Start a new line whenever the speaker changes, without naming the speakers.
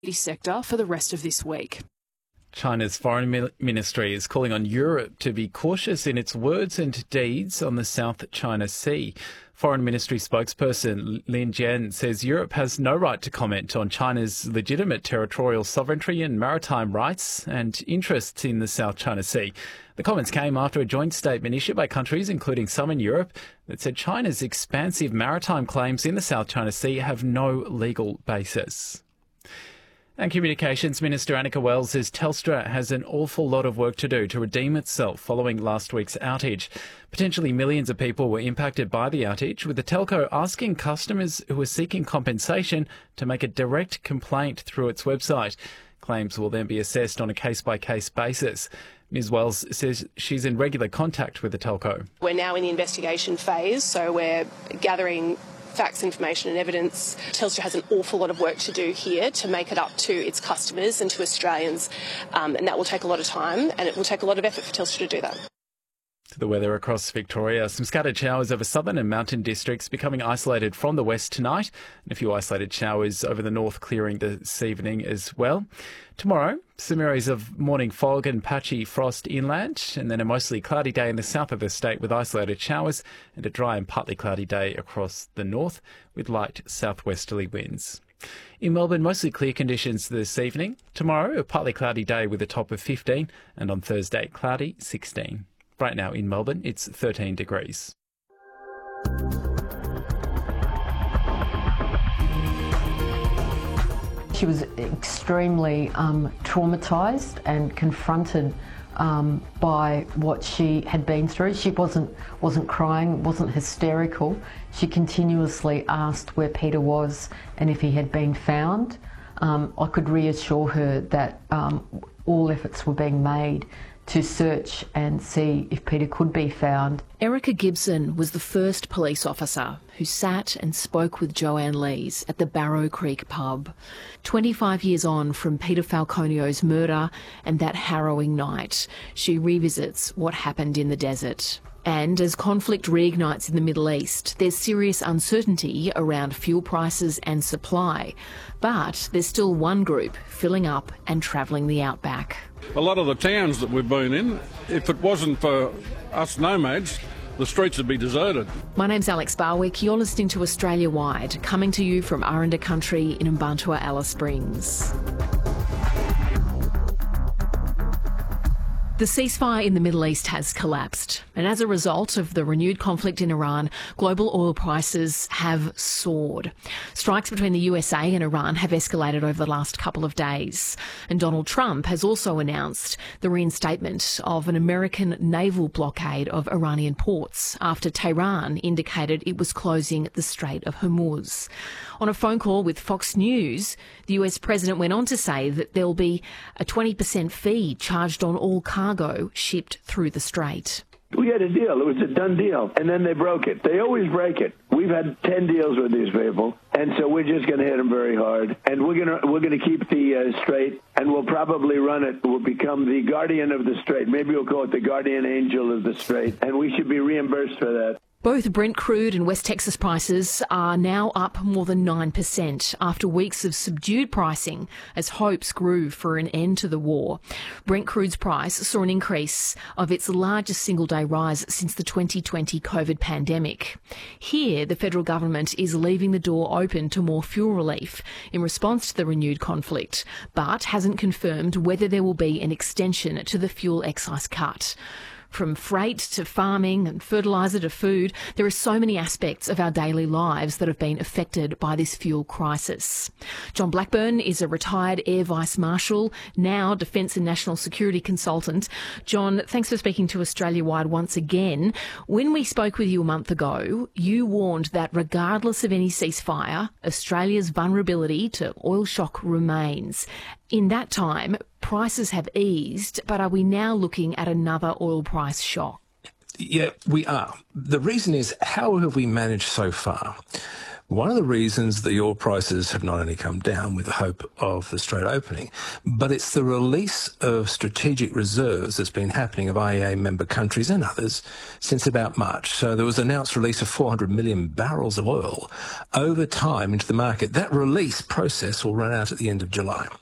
sector for the rest of this week.
China's foreign ministry is calling on Europe to be cautious in its words and deeds on the South China Sea. Foreign Ministry spokesperson Lin Jian says Europe has no right to comment on China's legitimate territorial sovereignty and maritime rights and interests in the South China Sea. The comments came after a joint statement issued by countries, including some in Europe, that said China's expansive maritime claims in the South China Sea have no legal basis. And Communications Minister Annika Wells says Telstra has an awful lot of work to do to redeem itself following last week's outage. Potentially millions of people were impacted by the outage, with the telco asking customers who are seeking compensation to make a direct complaint through its website. Claims will then be assessed on a case-by-case basis. Ms Wells says she's in regular contact with the telco.
We're now in the investigation phase, so we're gathering facts, information and evidence. Telstra has an awful lot of work to do here to make it up to its customers and to Australians, and that will take a lot of time, and it will take a lot of effort for Telstra to do that.
To the weather across Victoria, some scattered showers over southern and mountain districts becoming isolated from the west tonight, and a few isolated showers over the north clearing this evening as well. Tomorrow, some areas of morning fog and patchy frost inland, and then a mostly cloudy day in the south of the state with isolated showers, and a dry and partly cloudy day across the north with light southwesterly winds. In Melbourne, mostly clear conditions this evening. Tomorrow, a partly cloudy day with a top of 15, and on Thursday, cloudy 16. Right now in Melbourne, it's 13 degrees.
She was extremely traumatised and confronted by what she had been through. She wasn't crying, wasn't hysterical. She continuously asked where Peter was and if he had been found. I could reassure her that all efforts were being made to search and see if Peter could be found.
Erica Gibson was the first police officer who sat and spoke with Joanne Lees at the Barrow Creek pub. 25 years on from Peter Falconio's murder and that harrowing night, she revisits what happened in the desert. And as conflict reignites in the Middle East, there's serious uncertainty around fuel prices and supply. But there's still one group filling up and travelling the outback.
A lot of the towns that we've been in, if it wasn't for us nomads, the streets would be deserted.
My name's Alex Barwick. You're listening to Australia Wide, coming to you from Aranda Country in Mbantua, Alice Springs. The ceasefire in the Middle East has collapsed, and as a result of the renewed conflict in Iran, global oil prices have soared. Strikes between the USA and Iran have escalated over the last couple of days, and Donald Trump has also announced the reinstatement of an American naval blockade of Iranian ports after Tehran indicated it was closing the Strait of Hormuz. On a phone call with Fox News, the US president went on to say that there'll be a 20% fee charged on all cargo shipped through the strait.
We had a deal. It was a done deal. And then they broke it. They always break it. We've had 10 deals with these people. And so we're just going to hit them very hard. And we're going to keep the strait, and we'll probably run it. We'll become the guardian of the strait. Maybe we'll call it the guardian angel of the strait. And we should be reimbursed for that.
Both Brent crude and West Texas prices are now up more than 9% after weeks of subdued pricing as hopes grew for an end to the war. Brent crude's price saw an increase of its largest single-day rise since the 2020 COVID pandemic. Here, the federal government is leaving the door open to more fuel relief in response to the renewed conflict, but hasn't confirmed whether there will be an extension to the fuel excise cut. From freight to farming and fertiliser to food, there are so many aspects of our daily lives that have been affected by this fuel crisis. John Blackburn is a retired Air Vice Marshal, now Defence and National Security Consultant. John, thanks for speaking to Australia Wide once again. When we spoke with you a month ago, you warned that regardless of any ceasefire, Australia's vulnerability to oil shock remains. In that time, prices have eased, but are we now looking at another oil price shock?
Yeah, we are. The reason is, how have we managed so far? One of the reasons the oil prices have not only come down with the hope of the Strait opening, but it's the release of strategic reserves that's been happening of IEA member countries and others since about March. So there was an announced release of 400 million barrels of oil over time into the market. That release process will run out at the end of July.